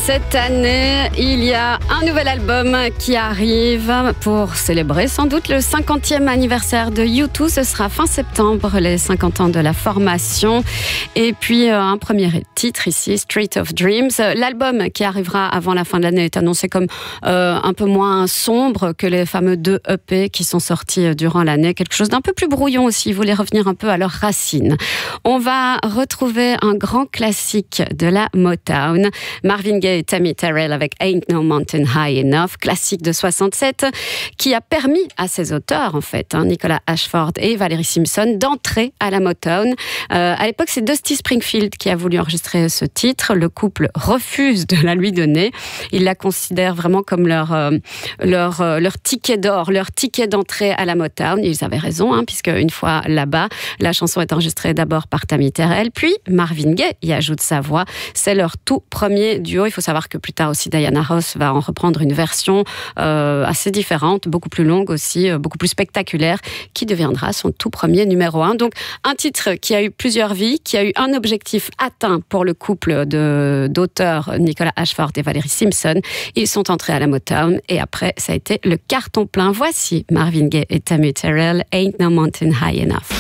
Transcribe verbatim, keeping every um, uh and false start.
cette année, il y a un nouvel album qui arrive pour célébrer sans doute le cinquantième anniversaire de U deux. Ce sera fin septembre, les cinquante ans de la formation. Et puis euh, un premier titre ici, Street of Dreams. L'album qui arrivera avant la fin de l'année est annoncé comme euh, un peu moins sombre que les fameux deux E P qui sont sortis durant l'année. Quelque chose d'un peu plus brouillon aussi. Ils voulaient revenir un peu à leurs racines. On va retrouver un grand classique de la Motown. Marvin Gaye et Tammy Terrell avec Ain't No Mountain High Enough, classique de soixante-sept, qui a permis à ses auteurs, en fait, hein, Nicolas Ashford et Valerie Simpson, d'entrer à la Motown. Euh, à l'époque, c'est Dusty Springfield qui a voulu enregistrer ce titre. Le couple refuse de la lui donner. Il la considère vraiment comme leur, euh, leur, euh, leur ticket d'or, leur ticket d'entrée à la Motown. Ils avaient raison, hein, puisque une fois là-bas, la chanson est enregistrée d'abord par Tammy Terrell, puis Marvin Gaye y ajoute sa voix. C'est leur tout premier duo. Il faut savoir que plus tard aussi, Diana Ross va en reprendre une version euh, assez différente, beaucoup plus longue aussi, euh, beaucoup plus spectaculaire, qui deviendra son tout premier numéro un. Donc, un titre qui a eu plusieurs vies, qui a eu un objectif atteint pour le couple de, d'auteurs Nicolas Ashford et Valerie Simpson. Ils sont entrés à la Motown et après, ça a été le carton plein. Voici Marvin Gaye et Tammy Terrell, Ain't No Mountain High Enough.